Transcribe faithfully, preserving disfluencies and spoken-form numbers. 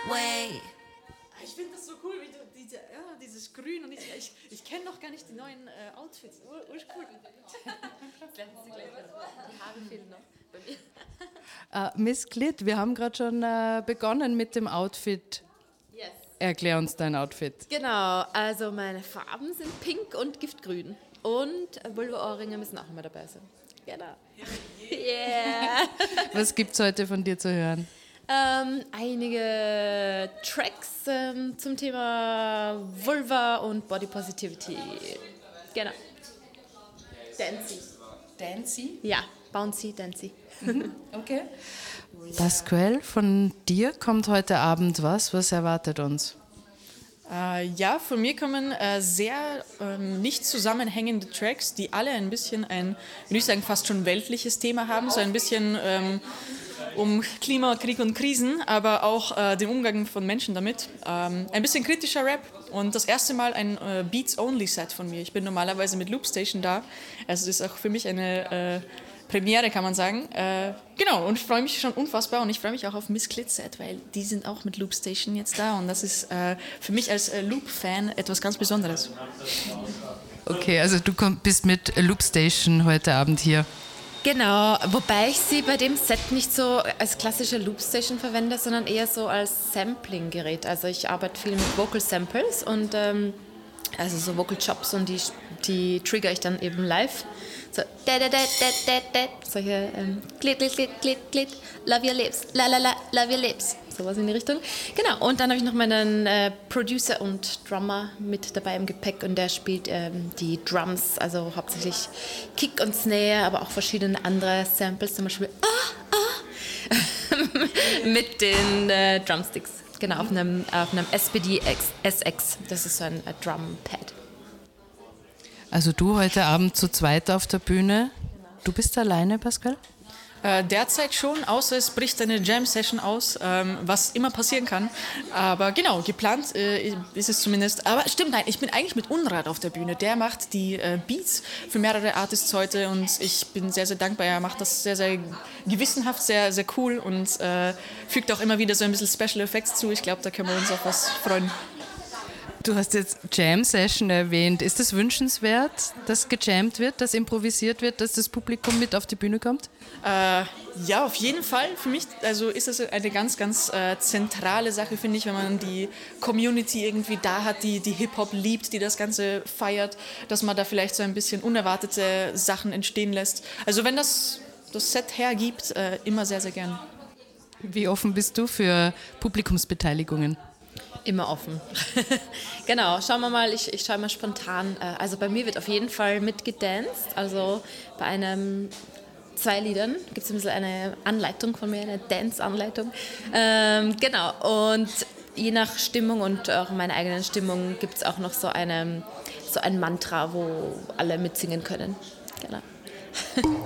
way. Ich finde das so cool, wie du diese, ja, dieses Grün und ich, ich, ich kenne noch gar nicht die neuen äh, Outfits. Oh, oh, ist cool. Die Haare fehlen noch bei mir. Uh, Miss Glitt, wir haben gerade schon uh, begonnen mit dem Outfit. Yes. Erklär uns dein Outfit. Genau, also meine Farben sind pink und giftgrün. Und Vulva-Ohrringe müssen auch immer dabei sein. Genau. Yeah. Was gibt's heute von dir zu hören? Ähm, einige Tracks ähm, zum Thema Vulva und Body Positivity. Genau. Dancy. Dancy? Ja, bouncy, dancy. Okay. Pasquale, von dir kommt heute Abend was. Was erwartet uns? Äh, ja, von mir kommen äh, sehr ähm, nicht zusammenhängende Tracks, die alle ein bisschen ein, würde ich sagen, fast schon weltliches Thema haben. So ein bisschen ähm, um Klima, Krieg und Krisen, aber auch äh, den Umgang von Menschen damit. Ähm, ein bisschen kritischer Rap und das erste Mal ein äh, Beats-Only-Set von mir. Ich bin normalerweise mit Loopstation da. Also das ist auch für mich eine... Äh, Premiere, kann man sagen. Äh, genau, und ich freue mich schon unfassbar und ich freue mich auch auf Miss Glitzet, weil die sind auch mit Loopstation jetzt da und das ist äh, für mich als äh, Loop-Fan etwas ganz Besonderes. Okay, also du komm, bist mit Loopstation heute Abend hier. Genau, wobei ich sie bei dem Set nicht so als klassische Loopstation verwende, sondern eher so als Sampling-Gerät. Also ich arbeite viel mit Vocal Samples und ähm, also so Vocal Chops und die, die trigger ich dann eben live. So, da, da, da, da, da, da. Solche ähm, Glit, Glit, Glit, Glit, Glit, Love Your Lips, la la la, Love Your Lips. Sowas in die Richtung. Genau, und dann habe ich noch meinen äh, Producer und Drummer mit dabei im Gepäck und der spielt ähm, die Drums, also hauptsächlich Kick und Snare, aber auch verschiedene andere Samples, zum Beispiel ah, ah, mit den äh, Drumsticks. Genau, auf einem, auf einem S P D S X, das ist so ein äh, Drumpad. Also du heute Abend zu zweit auf der Bühne. Du bist alleine, Pasquale? Äh, derzeit schon, außer es bricht eine Jam-Session aus, ähm, was immer passieren kann. Aber genau, geplant äh, ist es zumindest. Aber stimmt, nein, ich bin eigentlich mit Unrat auf der Bühne. Der macht die äh, Beats für mehrere Artists heute und ich bin sehr, sehr dankbar. Er macht das sehr, sehr gewissenhaft, sehr, sehr cool und äh, fügt auch immer wieder so ein bisschen Special Effects zu. Ich glaube, da können wir uns auf was freuen. Du hast jetzt Jam-Session erwähnt. Ist es wünschenswert, dass gejammt wird, dass improvisiert wird, dass das Publikum mit auf die Bühne kommt? Äh, ja, auf jeden Fall. Für mich also ist das eine ganz, ganz äh, zentrale Sache, finde ich, wenn man die Community irgendwie da hat, die, die Hip-Hop liebt, die das Ganze feiert, dass man da vielleicht so ein bisschen unerwartete Sachen entstehen lässt. Also wenn das das Set hergibt, äh, immer sehr, sehr gern. Wie offen bist du für Publikumsbeteiligungen? Immer offen. Genau, schauen wir mal, ich, ich schaue mal spontan. Also bei mir wird auf jeden Fall mitgedanced. Also bei einem, zwei Liedern gibt es ein bisschen eine Anleitung von mir, eine Dance-Anleitung. Ähm, genau, und je nach Stimmung und auch meiner eigenen Stimmung gibt es auch noch so, eine, so ein Mantra, wo alle mitsingen können. Genau.